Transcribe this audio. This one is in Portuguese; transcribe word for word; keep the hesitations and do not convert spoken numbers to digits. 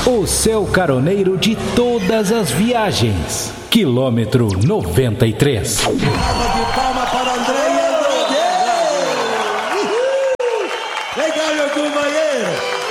O seu caroneiro de todas as viagens. Quilômetro noventa e três. Palma de palma para André e André. Legal, meu companheiro.